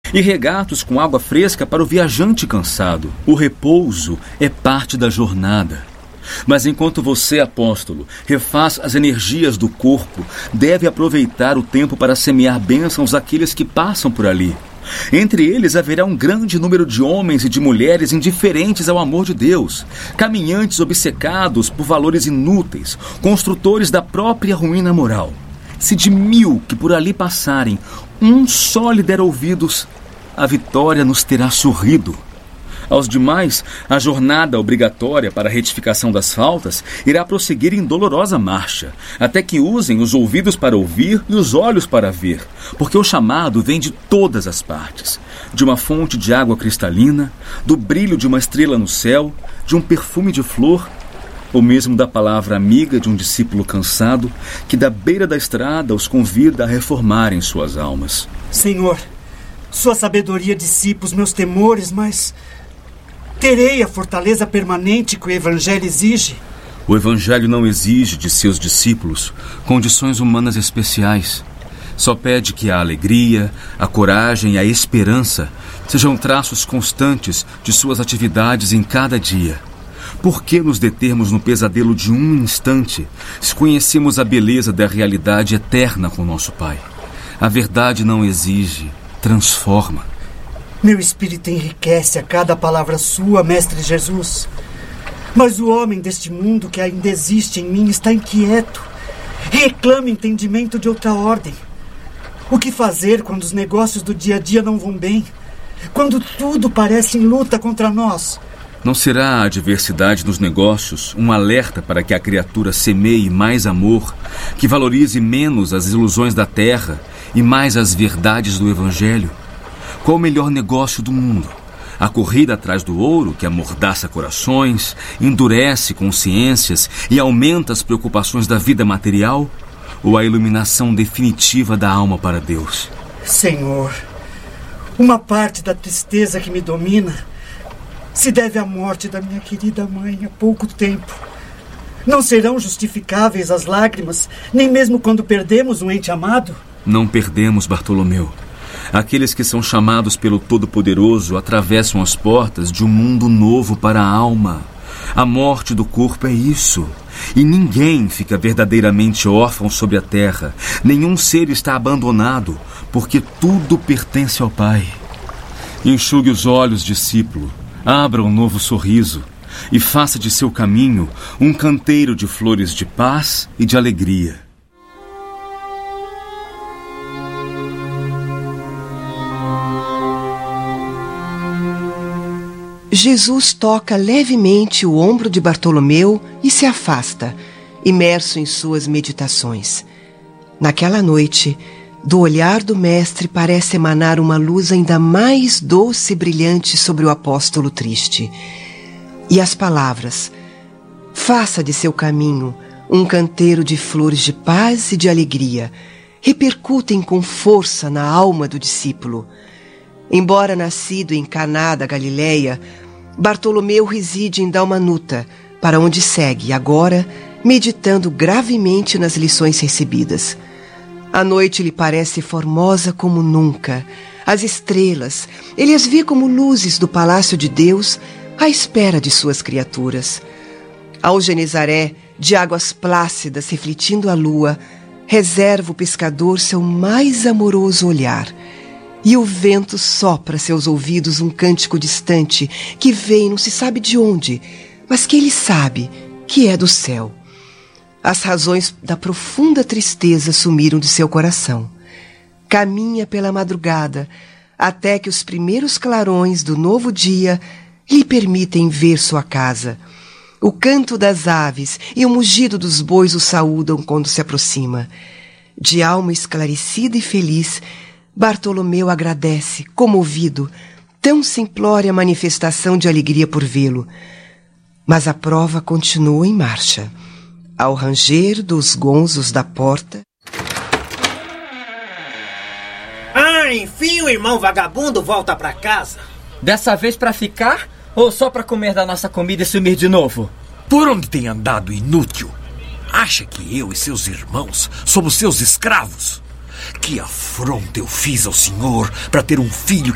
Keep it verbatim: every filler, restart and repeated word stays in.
e regatos com água fresca para o viajante cansado. O repouso é parte da jornada. Mas enquanto você, apóstolo, refaz as energias do corpo, deve aproveitar o tempo para semear bênçãos àqueles que passam por ali. Entre eles haverá um grande número de homens e de mulheres indiferentes ao amor de Deus, caminhantes obcecados por valores inúteis, construtores da própria ruína moral. Se de mil que por ali passarem, um só lhe der ouvidos, a vitória nos terá sorrido. Aos demais, a jornada obrigatória para a retificação das faltas irá prosseguir em dolorosa marcha, até que usem os ouvidos para ouvir e os olhos para ver, porque o chamado vem de todas as partes, de uma fonte de água cristalina, do brilho de uma estrela no céu, de um perfume de flor, ou mesmo da palavra amiga de um discípulo cansado, que da beira da estrada os convida a reformarem suas almas. Senhor, sua sabedoria dissipa os meus temores, mas terei a fortaleza permanente que o Evangelho exige? O Evangelho não exige de seus discípulos condições humanas especiais. Só pede que a alegria, a coragem e a esperança sejam traços constantes de suas atividades em cada dia. Por que nos determos no pesadelo de um instante, se conhecemos a beleza da realidade eterna com nosso Pai? A verdade não exige, transforma. Meu espírito enriquece a cada palavra sua, Mestre Jesus. Mas o homem deste mundo que ainda existe em mim está inquieto. Reclama entendimento de outra ordem. O que fazer quando os negócios do dia a dia não vão bem? Quando tudo parece em luta contra nós? Não será a adversidade nos negócios um alerta para que a criatura semeie mais amor, que valorize menos as ilusões da terra e mais as verdades do Evangelho? Qual o melhor negócio do mundo? A corrida atrás do ouro, que amordaça corações, endurece consciências e aumenta as preocupações da vida material? Ou a iluminação definitiva da alma para Deus? Senhor, uma parte da tristeza que me domina se deve à morte da minha querida mãe há pouco tempo. Não serão justificáveis as lágrimas, nem mesmo quando perdemos um ente amado? Não perdemos, Bartolomeu. Aqueles que são chamados pelo Todo-Poderoso atravessam as portas de um mundo novo para a alma. A morte do corpo é isso. E ninguém fica verdadeiramente órfão sobre a terra. Nenhum ser está abandonado, porque tudo pertence ao Pai. Enxugue os olhos, discípulo. Abra um novo sorriso e faça de seu caminho um canteiro de flores de paz e de alegria. Jesus toca levemente o ombro de Bartolomeu e se afasta, imerso em suas meditações. Naquela noite, do olhar do Mestre parece emanar uma luz ainda mais doce e brilhante sobre o apóstolo triste. E as palavras: faça de seu caminho um canteiro de flores de paz e de alegria, repercutem com força na alma do discípulo. Embora nascido em Caná da Galileia, Bartolomeu reside em Dalmanuta, para onde segue agora, meditando gravemente nas lições recebidas. A noite lhe parece formosa como nunca. As estrelas, ele as vê como luzes do palácio de Deus, à espera de suas criaturas. Ao Genezaré, de águas plácidas refletindo a lua, reserva o pescador seu mais amoroso olhar. E o vento sopra a seus ouvidos um cântico distante que vem não se sabe de onde, mas que ele sabe que é do céu. As razões da profunda tristeza sumiram de seu coração. Caminha pela madrugada até que os primeiros clarões do novo dia lhe permitem ver sua casa. O canto das aves e o mugido dos bois o saúdam quando se aproxima. De alma esclarecida e feliz, Bartolomeu agradece, comovido, tão simplória manifestação de alegria por vê-lo. Mas a prova continua em marcha. Ao ranger dos gonzos da porta... Ah, enfim o irmão vagabundo volta pra casa. Dessa vez pra ficar ou só pra comer da nossa comida e sumir de novo? Por onde tem andado, inútil? Acha que eu e seus irmãos somos seus escravos? Que afronta eu fiz ao senhor para ter um filho